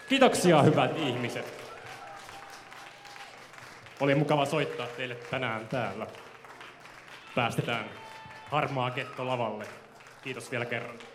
Kiitoksia, hyvät ihmiset. Oli mukava soittaa teille tänään täällä. Päästetään Harmaa Getto lavalle. Kiitos vielä kerran.